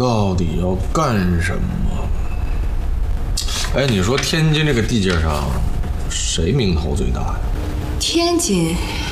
到底要干什么？哎，你说天津这个地界上，谁名头最大呀？ 天津